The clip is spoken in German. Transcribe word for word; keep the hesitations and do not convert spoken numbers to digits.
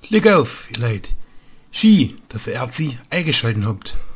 Glück auf, ihr Leute. Schön, dass ihr Erzi eingeschaltet habt.